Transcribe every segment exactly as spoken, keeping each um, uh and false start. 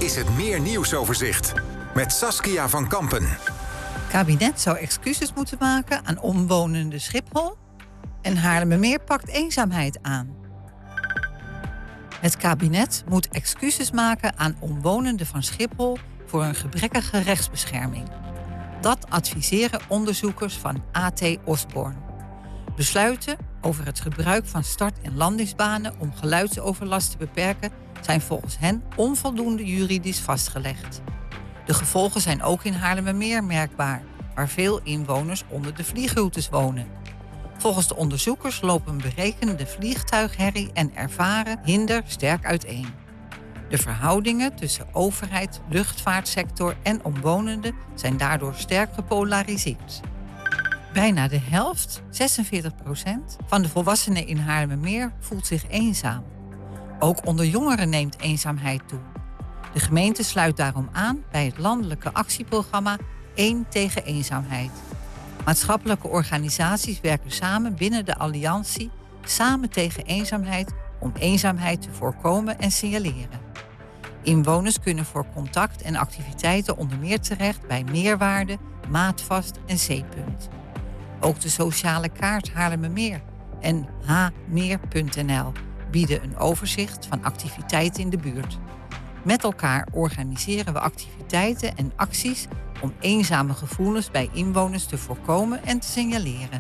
is het Meer Nieuwsoverzicht met Saskia van Kampen. Het kabinet zou excuses moeten maken aan omwonenden Schiphol en Haarlemmermeer pakt eenzaamheid aan. Het kabinet moet excuses maken aan omwonenden van Schiphol voor een gebrekkige rechtsbescherming. Dat adviseren onderzoekers van A T Osborne. Besluiten over het gebruik van start- en landingsbanen om geluidsoverlast te beperken zijn volgens hen onvoldoende juridisch vastgelegd. De gevolgen zijn ook in Haarlemmermeer merkbaar, waar veel inwoners onder de vliegroutes wonen. Volgens de onderzoekers lopen berekende vliegtuigherrie en ervaren hinder sterk uiteen. De verhoudingen tussen overheid, luchtvaartsector en omwonenden zijn daardoor sterk gepolariseerd. Bijna de helft, zesenveertig procent, van de volwassenen in Haarlemmermeer voelt zich eenzaam. Ook onder jongeren neemt eenzaamheid toe. De gemeente sluit daarom aan bij het landelijke actieprogramma één tegen eenzaamheid. Maatschappelijke organisaties werken samen binnen de alliantie Samen tegen eenzaamheid om eenzaamheid te voorkomen en signaleren. Inwoners kunnen voor contact en activiteiten onder meer terecht bij Meerwaarde, Maatvast en C-punt. Ook de sociale kaart Haarlemmermeer en h meer punt n l bieden een overzicht van activiteiten in de buurt. Met elkaar organiseren we activiteiten en acties om eenzame gevoelens bij inwoners te voorkomen en te signaleren.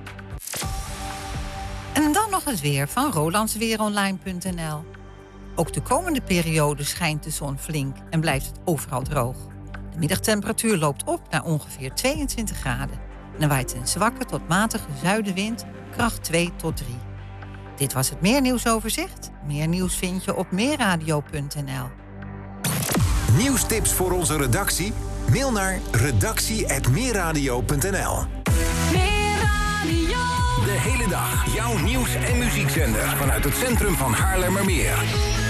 En dan nog het weer van rolandsweeronline punt n l. Ook de komende periode schijnt de zon flink en blijft het overal droog. De middagtemperatuur loopt op naar ongeveer tweeëntwintig graden. En er waait een zwakke tot matige zuidenwind, kracht twee tot drie. Dit was het Meer Nieuwsoverzicht. Meer nieuws vind je op meerradio punt n l. Nieuwstips voor onze redactie? Mail naar redactie apenstaartje meerradio punt n l. De hele dag jouw nieuws- en muziekzender vanuit het centrum van Haarlemmermeer.